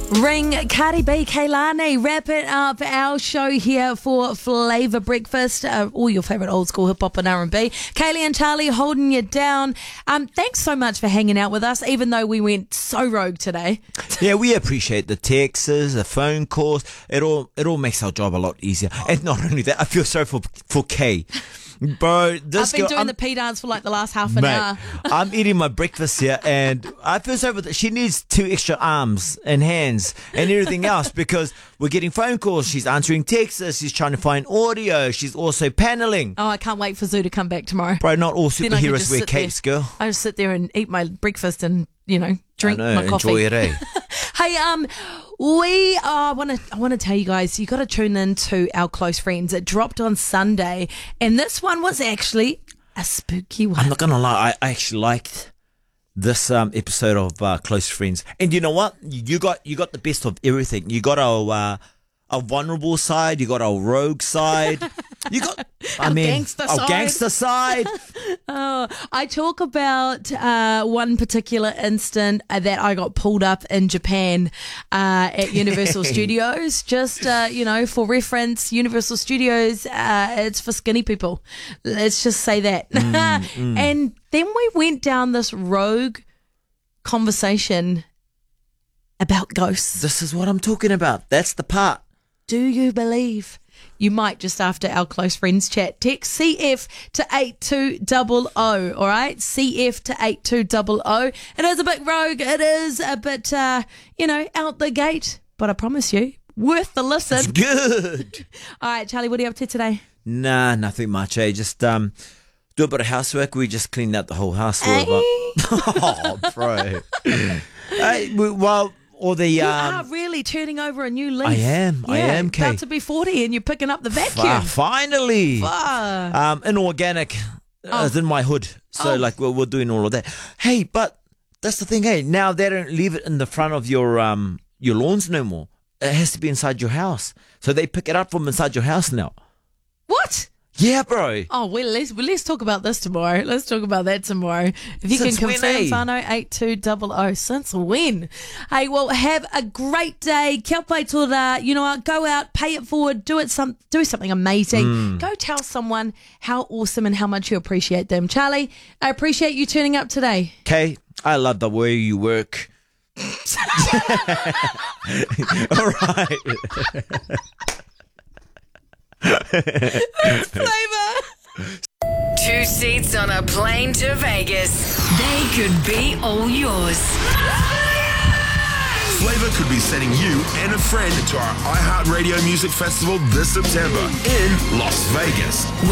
Ring, Cardi B, Kehlani, wrapping up our show here for Flavour Breakfast. All your favourite old school hip hop and R&B. Kaylee and Charlie holding you down. Thanks so much for hanging out with us, even though we went so rogue today. Yeah, we appreciate the texts, the phone calls. It all makes our job a lot easier. And not only that, I feel sorry for Kay. Bro, I've been doing the P dance for like the last half an hour. I'm eating my breakfast here, and I feel sorry for that. She needs 2 extra arms and hands and everything else because we're getting phone calls. She's answering texts. She's trying to find audio. She's also paneling. Oh, I can't wait for Zoo to come back tomorrow. Bro, not all superheroes wear capes, girl. I just sit there and eat my breakfast and, drink my coffee. Enjoy it, eh? Hey, I want to tell you guys, you got to tune in to our Close Friends. It dropped on Sunday, and this one was actually a spooky one. I'm not gonna lie, I actually liked this episode of Close Friends. And you know what? You got the best of everything. You got our vulnerable side. You got our rogue side. You got our gangster side. I talk about one particular instant that I got pulled up in Japan at Universal Studios. Just for reference, Universal Studios, it's for skinny people. Let's just say that. And then we went down this rogue conversation about ghosts. This is what I'm talking about. That's the part. Do you believe? You might just after our Close Friends chat. Text CF to 8200, all right? CF to 8200. It is a bit rogue. It is a bit, out the gate. But I promise you, worth the listen. It's good. All right, Charlie, what are you up to today? Nah, nothing much, eh? Just do a bit of housework. We just cleaned out the whole house. Oh, bro. You are really turning over a new leaf. I am, Kate. About to be 40 and you're picking up the vacuum. Finally. Inorganic is in my hood. So we're doing all of that. Hey, but that's the thing, hey. Now they don't leave it in the front of your lawns no more. It has to be inside your house. So they pick it up from inside your house now. What? Yeah, bro. Oh, well, let's talk about this tomorrow. Let's talk about that tomorrow. If you can confirm, whānau 8200. Since when? Hey, well, have a great day. Kia pai tōra. You know what? Go out, pay it forward, do something amazing. Go tell someone how awesome and how much you appreciate them. Charlie, I appreciate you turning up today. Kay, I love the way you work. All right. That's Flavour. 2 seats on a plane to Vegas. They could be all yours. Flavour could be sending you and a friend to our iHeartRadio Music Festival this September in Las Vegas.